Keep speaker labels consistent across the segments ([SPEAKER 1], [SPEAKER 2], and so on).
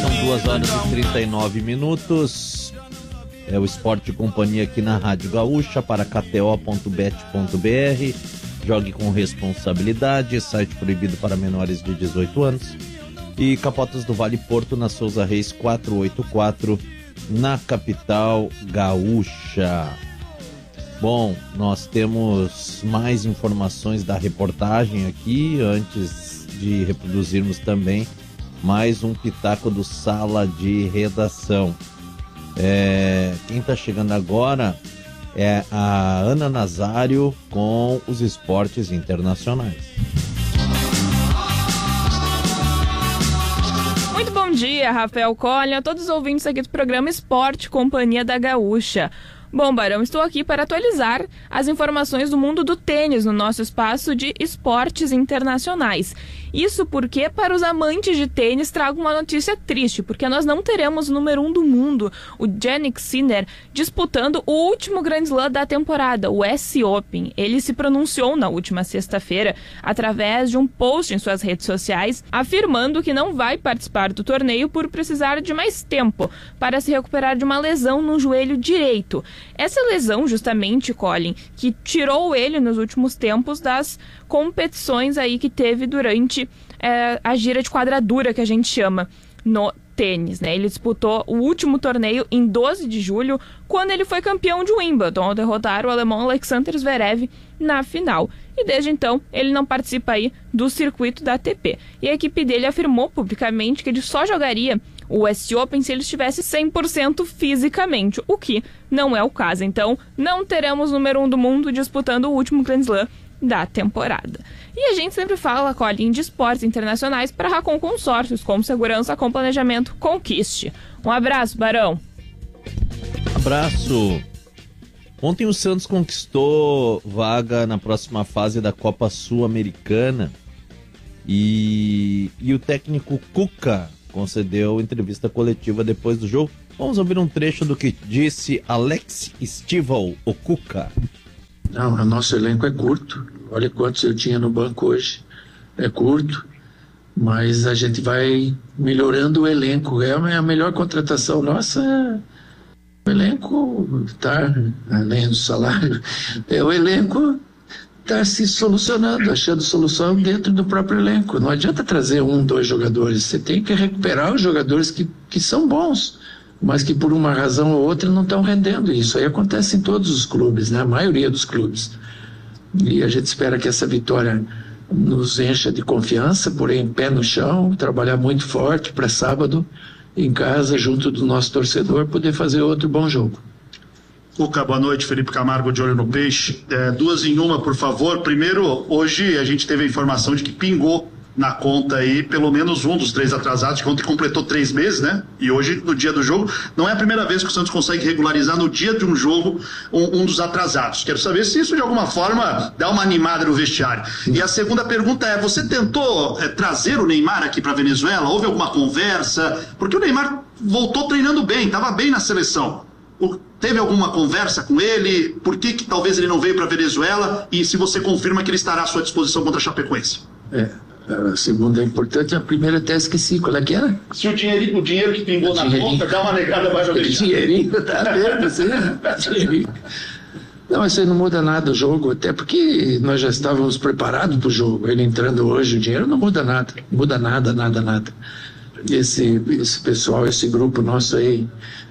[SPEAKER 1] 2h39. É o Esporte e Companhia aqui na Rádio Gaúcha para kto.bet.br. Jogue com responsabilidade. Site proibido para menores de 18 anos. E Capotas do Vale Porto na Souza Reis 484 na capital gaúcha. Bom, nós temos mais informações da reportagem aqui, antes de reproduzirmos também mais um pitaco do Sala de Redação. Quem está chegando agora é a Ana Nazário com os esportes internacionais.
[SPEAKER 2] Muito bom dia, Rafael Collier, a todos os ouvintes aqui do programa Esporte Companhia da Gaúcha. Bom, Barão, estou aqui para atualizar as informações do mundo do tênis no nosso espaço de esportes internacionais. Isso porque, para os amantes de tênis, trago uma notícia triste, porque nós não teremos o número 1 do mundo, o Jannik Sinner, disputando o último Grand Slam da temporada, o US Open. Ele se pronunciou na última sexta-feira, através de um post em suas redes sociais, afirmando que não vai participar do torneio por precisar de mais tempo para se recuperar de uma lesão no joelho direito. Essa lesão, justamente, Colin, que tirou ele nos últimos tempos das competições aí que teve durante a gira de quadradura, que a gente chama no tênis, né? Ele disputou o último torneio em 12 de julho, quando ele foi campeão de Wimbledon, ao derrotar o alemão Alexander Zverev na final. E desde então, ele não participa aí do circuito da ATP. E a equipe dele afirmou publicamente que ele só jogaria o US Open se ele estivesse 100% fisicamente, o que não é o caso. Então, não teremos o número 1 do mundo disputando o último Grand Slam da temporada. E a gente sempre fala, Colin, de esportes internacionais para a Racon Consórcios, como segurança com planejamento Conquiste. Um abraço, Barão.
[SPEAKER 1] Abraço. Ontem o Santos conquistou vaga na próxima fase da Copa Sul-Americana e o técnico Cuca concedeu entrevista coletiva depois do jogo. Vamos ouvir um trecho do que disse Alex Stival, o Cuca.
[SPEAKER 3] Não, o nosso elenco é curto. Olha quantos eu tinha no banco hoje. É curto, mas a gente vai melhorando o elenco. É a melhor contratação nossa. O elenco está, além do salário, o elenco está se solucionando, achando solução dentro do próprio elenco. Não adianta trazer 1, 2 jogadores. Você tem que recuperar os jogadores que são bons, mas que por uma razão ou outra não estão rendendo. Isso aí acontece em todos os clubes, né? A maioria dos clubes. E a gente espera que essa vitória nos encha de confiança, porém pé no chão, trabalhar muito forte para sábado, em casa, junto do nosso torcedor, poder fazer outro bom jogo.
[SPEAKER 4] Cuca, boa noite. Felipe Camargo, de Olho no Peixe. 2 em 1, por favor. Primeiro, hoje a gente teve a informação de que pingou na conta aí pelo menos um dos 3 atrasados, que ontem completou 3 meses, né? E hoje, no dia do jogo, não é a primeira vez que o Santos consegue regularizar no dia de um jogo um dos atrasados. Quero saber se isso de alguma forma dá uma animada no vestiário. E a segunda pergunta é, você tentou trazer o Neymar aqui para Venezuela? Houve alguma conversa? Porque o Neymar voltou treinando bem, estava bem na seleção. Teve alguma conversa com ele? Por que talvez ele não veio para Venezuela? E se você confirma que ele estará à sua disposição contra a Chapecoense?
[SPEAKER 3] A segunda é importante, a primeira até esqueci, qual é que era?
[SPEAKER 4] Se o dinheiro que pingou na conta, dá uma negada mais ou menos.
[SPEAKER 3] Dinheirinho, tá vendo? Dinheirinho. Não, isso aí não muda nada o jogo, até porque nós já estávamos preparados para o jogo. Ele entrando hoje, o dinheiro não muda nada, não muda nada. Esse pessoal, esse grupo nosso aí,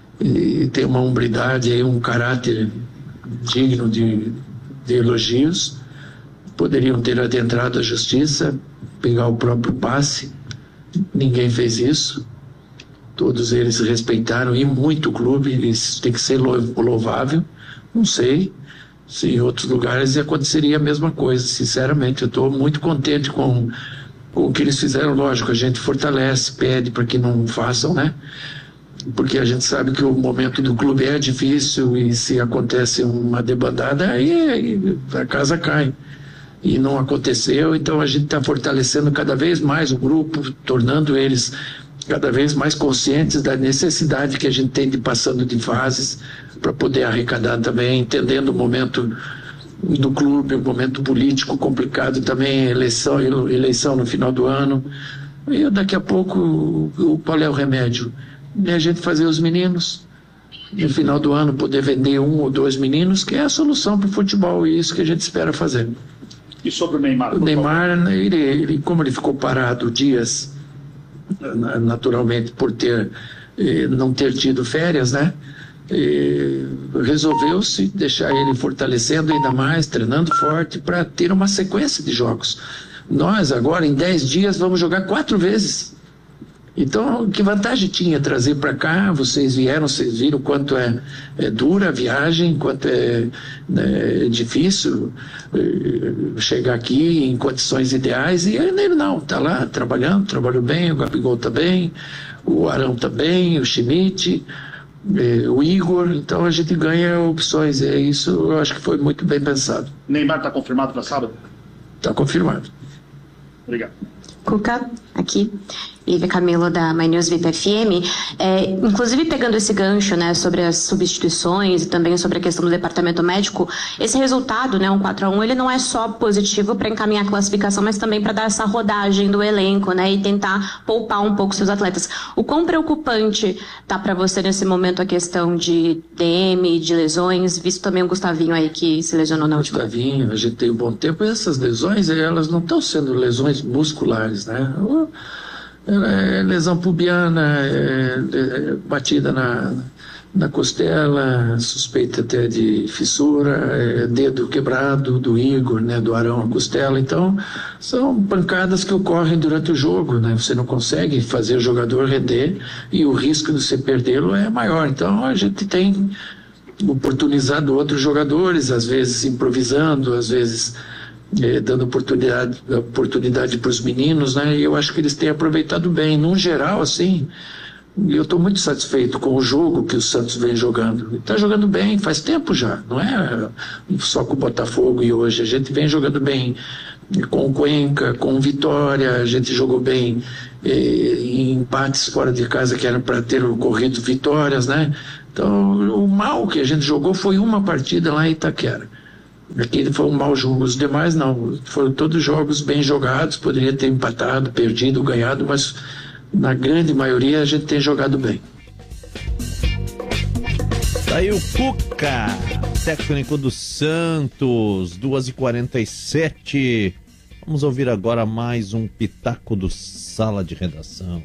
[SPEAKER 3] tem uma hombridade aí, um caráter digno de elogios. Poderiam ter adentrado a justiça, pegar o próprio passe. Ninguém fez isso. Todos eles respeitaram e muito o clube. Isso tem que ser louvável. Não sei se em outros lugares aconteceria a mesma coisa. Sinceramente, eu estou muito contente com o que eles fizeram. Lógico, a gente fortalece, pede para que não façam, né? Porque a gente sabe que o momento do clube é difícil e se acontece uma debandada, aí a casa cai. E não aconteceu, então a gente está fortalecendo cada vez mais o grupo, tornando eles cada vez mais conscientes da necessidade que a gente tem de ir passando de fases para poder arrecadar também, entendendo o momento do clube, o momento político complicado também, eleição no final do ano. E daqui a pouco, qual é o remédio? É a gente fazer os meninos, no final do ano poder vender 1 ou 2 meninos, que é a solução para o futebol, e isso que a gente espera fazer.
[SPEAKER 4] E sobre o Neymar?
[SPEAKER 3] O Neymar, ele, como ele ficou parado dias, naturalmente por não ter tido férias, né? Resolveu-se deixar ele fortalecendo ainda mais, treinando forte, para ter uma sequência de jogos. Nós agora, em 10 dias, vamos jogar 4 vezes. Então, que vantagem tinha trazer para cá? Vocês viram quanto é dura a viagem, quanto é difícil chegar aqui em condições ideais. E ele não, está lá trabalhando, trabalhou bem, o Gabigol está bem, o Arão está bem, o Schmidt, o Igor. Então a gente ganha opções. Isso eu acho que foi muito bem pensado.
[SPEAKER 4] Neymar está confirmado para sábado?
[SPEAKER 3] Está confirmado.
[SPEAKER 4] Obrigado.
[SPEAKER 5] Cuca, aqui. Lívia Camilo da My News VIP FM, inclusive pegando esse gancho, né, sobre as substituições e também sobre a questão do departamento médico, esse resultado, né, um 4-1, ele não é só positivo para encaminhar a classificação, mas também para dar essa rodagem do elenco, né, e tentar poupar um pouco seus atletas. O quão preocupante tá para você nesse momento a questão de DM, de lesões, visto também o Gustavinho aí que se lesionou na última?
[SPEAKER 3] Gustavinho, a gente tem um bom tempo, e essas lesões, elas não estão sendo lesões musculares, né? Lesão pubiana, batida na costela, suspeita até de fissura, dedo quebrado do Igor, né, do Arão, a costela. Então, são pancadas que ocorrem durante o jogo, né? Você não consegue fazer o jogador render e o risco de você perdê-lo é maior. Então, a gente tem oportunizado outros jogadores, às vezes improvisando, às vezes dando oportunidade para os meninos, né? E eu acho que eles têm aproveitado bem. No geral, assim, eu estou muito satisfeito com o jogo que o Santos vem jogando. Está jogando bem, faz tempo já, não é só com o Botafogo e hoje. A gente vem jogando bem com o Cuenca, com o Vitória, a gente jogou bem em empates fora de casa que eram para ter ocorrido vitórias, né? Então, o mal que a gente jogou foi uma partida lá em Itaquera. Aqui foi um mau jogo, os demais não, foram todos jogos bem jogados, poderia ter empatado, perdido, ganhado, mas na grande maioria a gente tem jogado bem.
[SPEAKER 1] Tá aí o Cuca, técnico do Santos, 2h47. Vamos ouvir agora mais um pitaco do Sala de Redação.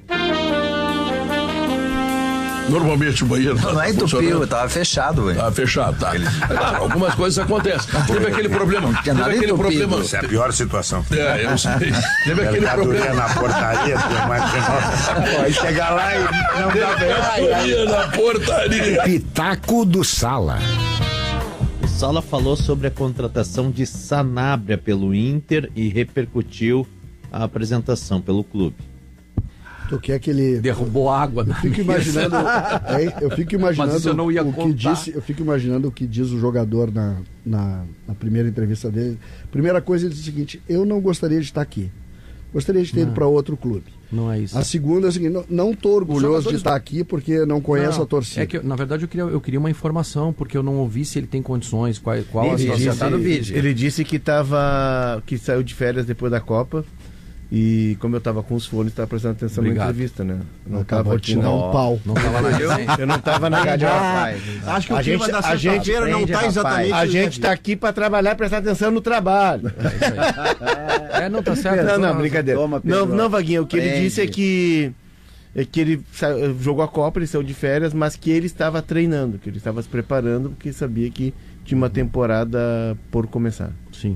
[SPEAKER 6] Normalmente o banheiro
[SPEAKER 7] não entupiu, tava fechado, velho.
[SPEAKER 6] Tava fechado, tá. Algumas coisas acontecem. Teve aquele problema.
[SPEAKER 8] Essa é a pior situação.
[SPEAKER 6] Eu sei. Teve aquele problema
[SPEAKER 8] na portaria, aí chega lá e não dá
[SPEAKER 6] mercadoria na portaria.
[SPEAKER 9] Pitaco do Sala.
[SPEAKER 1] O Sala falou sobre a contratação de Sanabria pelo Inter e repercutiu a apresentação pelo clube.
[SPEAKER 10] Tu quer que ele
[SPEAKER 11] derrubou água?
[SPEAKER 10] Eu fico imaginando, eu fico imaginando
[SPEAKER 11] mas eu não ia
[SPEAKER 10] o que disse, eu fico imaginando o que diz o jogador na primeira entrevista dele. Primeira coisa, ele diz o seguinte: eu não gostaria de estar aqui, gostaria de ter ido para outro clube.
[SPEAKER 11] Não é isso.
[SPEAKER 10] A segunda é a seguinte: não estou orgulhoso de estar aqui porque não conheço a torcida.
[SPEAKER 11] É que, na verdade, eu queria uma informação, porque eu não ouvi se ele tem condições, qual a situação.
[SPEAKER 12] Tá no vídeo. Ele disse que saiu de férias depois da Copa. E como eu tava com os fones, tava prestando atenção na entrevista, né?
[SPEAKER 10] Não tava aqui um pau.
[SPEAKER 11] Não tava na
[SPEAKER 12] Eu não tava na rádio.
[SPEAKER 8] Acho que o clima da sexta-feira não tá exatamente.
[SPEAKER 12] A gente tá aqui pra trabalhar e prestar atenção no trabalho.
[SPEAKER 11] Não tá certo.
[SPEAKER 12] Não, brincadeira. Não, Vaguinho, o que ele disse é que ele jogou a Copa, ele saiu de férias, mas que ele estava treinando, que ele estava se preparando, porque sabia que tinha uma temporada por começar.
[SPEAKER 11] Sim.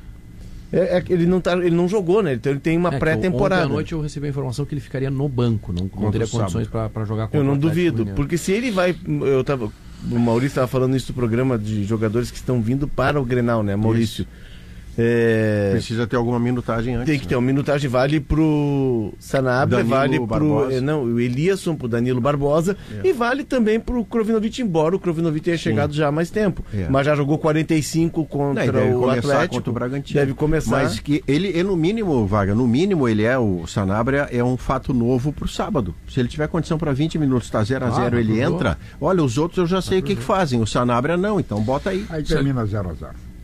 [SPEAKER 12] Ele não jogou, né? Então ele tem uma pré-temporada.
[SPEAKER 11] Ontem à noite eu recebi a informação que ele ficaria no banco, não teria condições para jogar contra
[SPEAKER 12] o Atlético. Eu não duvido,
[SPEAKER 11] Mineiro.
[SPEAKER 12] porque se ele vai... O Maurício estava falando isso no programa de jogadores que estão vindo para o Grenal, né, Maurício?
[SPEAKER 8] Precisa ter alguma minutagem antes.
[SPEAKER 12] Tem que ter uma minutagem, vale pro Sanabria,
[SPEAKER 8] Danilo
[SPEAKER 12] vale
[SPEAKER 8] Barbosa.
[SPEAKER 12] o Eliasson, pro Danilo Barbosa, e vale também pro Krovinovic, embora o Krovinovic tenha chegado já há mais tempo. Mas já jogou 45 contra o Atlético.
[SPEAKER 8] Contra o Bragantino.
[SPEAKER 12] Deve começar.
[SPEAKER 8] Mas que ele no mínimo, Vaga, o Sanabria é um fato novo pro sábado. Se ele tiver condição para 20 minutos, tá 0-0, ele entra. Olha, os outros eu já sei o que fazem. O Sanabria não, então bota aí.
[SPEAKER 9] Aí termina 0-0.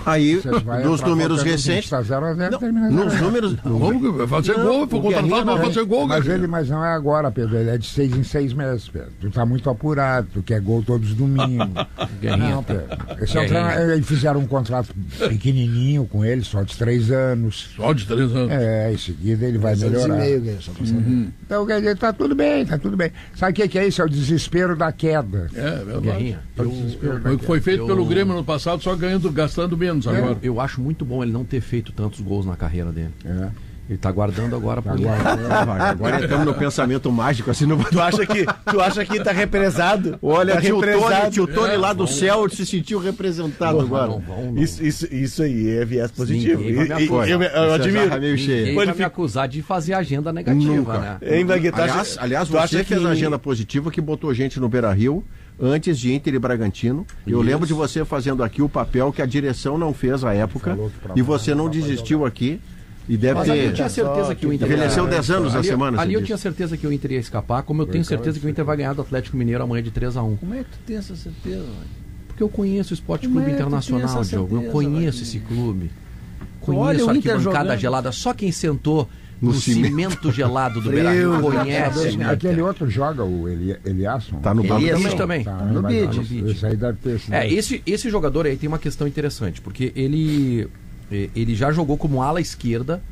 [SPEAKER 8] Aí, dos números recentes... Nos números...
[SPEAKER 13] Vai fazer gol, foi contratado para fazer gol.
[SPEAKER 9] Mas não é agora, Pedro, ele é de 6 em 6 meses, Pedro. Tu tá muito apurado, tu quer gol todos os domingos. Não, Pedro. Eles fizeram um contrato pequenininho com ele, só de 3 anos.
[SPEAKER 13] Só de 3 anos?
[SPEAKER 9] Em seguida ele vai melhorar. Então, quer dizer, tá tudo bem. Sabe o que é isso? É o desespero da queda.
[SPEAKER 13] É verdade. Foi o que foi feito pelo Grêmio no passado, só gastando menos agora.
[SPEAKER 11] Eu acho muito bom ele não ter feito tantos gols na carreira dele. Ele tá guardando agora por
[SPEAKER 8] Agora estamos no pensamento mágico, assim,
[SPEAKER 12] Tu acha que tá represado?
[SPEAKER 8] Olha, tio Tony lá do céu se sentiu representado agora.
[SPEAKER 12] Isso aí é viés positivo.
[SPEAKER 11] Eu admiro. Ninguém vai me acusar de fazer agenda negativa, né?
[SPEAKER 8] Aliás, você fez a agenda positiva que botou gente no Beira-Rio antes de Inter e Bragantino. Eu lembro de você fazendo aqui o papel que a direção não fez à época e você não desistiu aqui. E deve ter.
[SPEAKER 11] Eu tinha certeza que o Inter
[SPEAKER 8] envelheceu 10 anos na semana.
[SPEAKER 11] Ali eu tinha certeza que o Inter ia escapar, como eu tenho certeza que o Inter vai ganhar do Atlético Mineiro amanhã de 3-1.
[SPEAKER 14] Como é que tu tem essa certeza?
[SPEAKER 11] Porque eu conheço o Esporte Clube Internacional, Diogo. Eu conheço esse clube. Conheço a arquibancada gelada. Só quem sentou no cimento gelado do Beira-Rio conhece.
[SPEAKER 9] Aquele outro joga, o Eliasson.
[SPEAKER 8] Tá no banco
[SPEAKER 11] também.
[SPEAKER 9] Tá no bid. Isso aí deve ter sido.
[SPEAKER 11] Esse jogador aí tem uma questão interessante, porque ele já jogou como ala esquerdo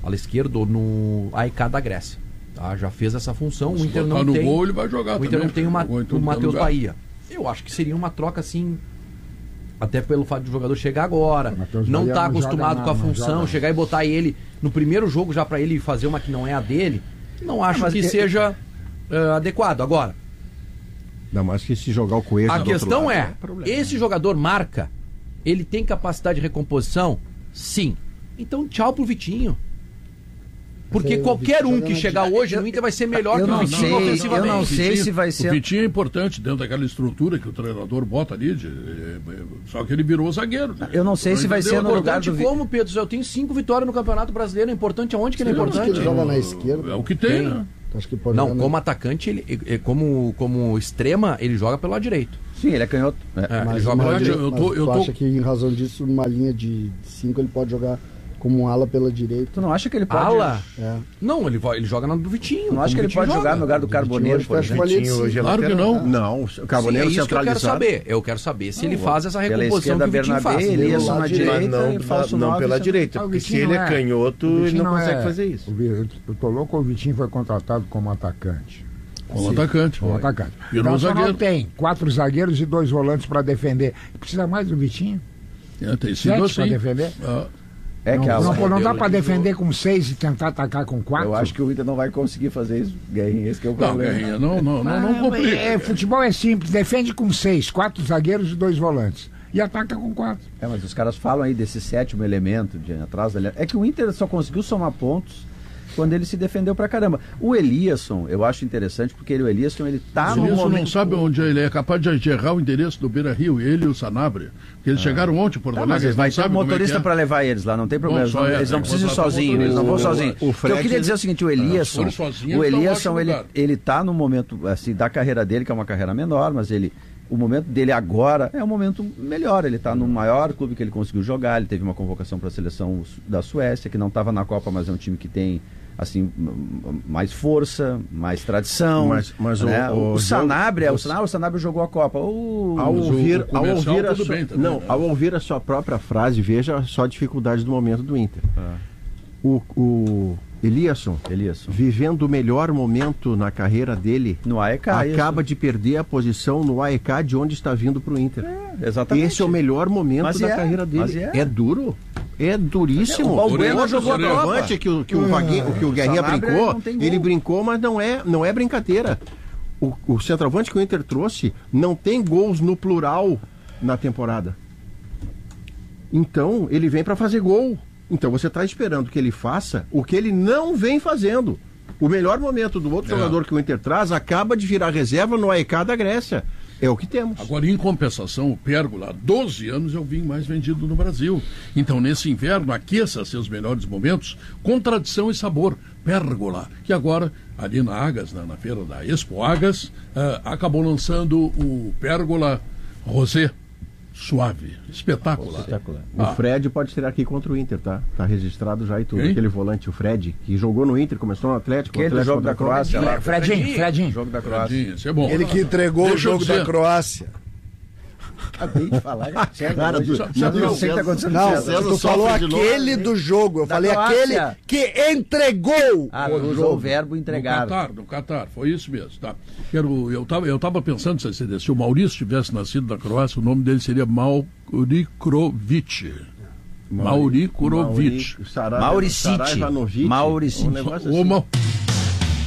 [SPEAKER 11] no AEK da Grécia. Tá? Já fez essa função. O Inter não tem.
[SPEAKER 13] Gol, ele vai jogar
[SPEAKER 11] o Inter não tem o Matheus Bahia. Eu acho que seria uma troca assim, até pelo fato de o jogador chegar agora, não tá acostumado com a função, chegar e botar ele no primeiro jogo já para ele fazer uma que não é a dele. Não acho que seja adequado. Agora,
[SPEAKER 8] ainda mais que se jogar o Coelho.
[SPEAKER 11] A questão é, esse jogador marca, ele tem capacidade de recomposição? Sim. Então tchau pro Vitinho. Porque qualquer um que chegar hoje no Inter vai ser melhor que o Vitinho ofensivamente.
[SPEAKER 14] Eu não sei se vai ser.
[SPEAKER 13] O Vitinho é importante dentro daquela estrutura que o treinador bota ali, só que ele virou zagueiro. Né?
[SPEAKER 14] Eu não sei se vai ser no lugar do
[SPEAKER 11] Como, Pedro? Eu tenho 5 vitórias no Campeonato Brasileiro. É importante aonde que ele é importante?
[SPEAKER 10] Ele joga na esquerda.
[SPEAKER 13] É o que tem, né?
[SPEAKER 10] Acho que pode
[SPEAKER 11] não, como atacante, ele, como extrema, ele joga pelo lado direito.
[SPEAKER 14] Sim, ele é canhoto.
[SPEAKER 10] Mas ele joga pelo lado direito. Eu acho que em razão disso, numa linha de 5, ele pode jogar como um ala pela direita.
[SPEAKER 14] Tu não acha que ele pode...
[SPEAKER 11] Ala? Não, ele joga na do Vitinho.
[SPEAKER 14] Não acha que ele pode jogar no lugar do Carboneiro, por exemplo?
[SPEAKER 13] Claro que não.
[SPEAKER 8] Não, o Carboneiro centralizado.
[SPEAKER 11] Eu quero saber se ele faz essa recomposição que o Vitinho faz.
[SPEAKER 14] Ele ia só na direita
[SPEAKER 12] e falso 9. Não pela direita, porque se ele é canhoto, ele não consegue fazer isso.
[SPEAKER 9] Eu tô louco, o Vitinho foi contratado como atacante.
[SPEAKER 13] Como atacante.
[SPEAKER 9] Como atacante. Então só não tem 4 zagueiros e 2 volantes para defender. Precisa mais do Vitinho?
[SPEAKER 13] Tem sido assim.
[SPEAKER 9] Para defender? Não dá para defender com 6 e tentar atacar com 4?
[SPEAKER 14] Eu acho que o Inter não vai conseguir fazer isso, Guerrinha. Esse que é o problema.
[SPEAKER 13] Guerrinha, não complica.
[SPEAKER 9] Futebol é simples, defende com 6, 4 zagueiros e 2 volantes. E ataca com 4.
[SPEAKER 14] Mas os caras falam aí desse 7º elemento de atrás da linha. É que o Inter só conseguiu somar pontos quando ele se defendeu pra caramba. O Eliasson, eu acho interessante, porque o Eliasson, ele tá no momento...
[SPEAKER 13] não sabe onde ele é capaz de errar o endereço do Beira-Rio, ele e o Sanabria. Porque eles chegaram ontem por Porto Alegre.
[SPEAKER 14] Mas vai ter um motorista para levar eles lá, não tem problema. Eles não precisam ir sozinhos, eles não vão sozinhos. Eu queria dizer o seguinte, o Eliasson, ele tá no momento assim, da carreira dele, que é uma carreira menor, mas o momento dele agora é um momento melhor. Ele está no maior clube que ele conseguiu jogar, ele teve uma convocação para a seleção da Suécia, que não estava na Copa, mas é um time que tem assim, mais força, mais tradição.
[SPEAKER 8] Mas
[SPEAKER 14] né? o Sanabria jogou a Copa.
[SPEAKER 8] Ao ouvir a sua própria frase, veja só a dificuldade do momento do Inter. O Eliasson, vivendo o melhor momento na carreira dele,
[SPEAKER 14] no AEK,
[SPEAKER 8] acaba de perder a posição no AEK de onde está vindo para o Inter.
[SPEAKER 14] Exatamente.
[SPEAKER 8] Esse é o melhor momento da carreira dele. É duro. É duríssimo.
[SPEAKER 14] O Balbuena jogou a Copa.
[SPEAKER 8] Que o Guerrinha brincou, ele brincou, mas não é brincadeira. O centroavante que o Inter trouxe não tem gols no plural na temporada. Então, ele vem para fazer gol. Então, você está esperando que ele faça o que ele não vem fazendo. O melhor momento do outro jogador que o Inter traz acaba de virar reserva no AEK da Grécia. É o que temos.
[SPEAKER 13] Agora, em compensação, o Pérgola, há 12 anos é o vinho mais vendido no Brasil. Então, nesse inverno, aqueça seus melhores momentos com tradição e sabor. Pérgola, que agora, ali na Agas, na feira da Expo Agas, acabou lançando o Pérgola Rosé. suave, espetacular.
[SPEAKER 8] O Fred pode estrear aqui contra o Inter, tá? Tá registrado já e tudo.
[SPEAKER 13] Quem?
[SPEAKER 8] Aquele volante, o Fred, que jogou no Inter, começou no Atlético.
[SPEAKER 14] Aquele jogo da Croácia.
[SPEAKER 9] Fredinho.
[SPEAKER 14] Jogo da Croácia.
[SPEAKER 13] Isso é bom.
[SPEAKER 10] Ele que entregou o jogo da Croácia.
[SPEAKER 14] Acabei de falar.
[SPEAKER 8] Cara,
[SPEAKER 14] não sei o que tá acontecendo.
[SPEAKER 10] Não, tu falou aquele do jogo. Eu falei aquele que entregou
[SPEAKER 14] o jogo. O verbo entregar.
[SPEAKER 13] No Catar, foi isso mesmo. Tá. Eu estava pensando, se o Maurício tivesse nascido na Croácia, o nome dele seria Maurikovic. Mauricic.
[SPEAKER 14] Mauricic.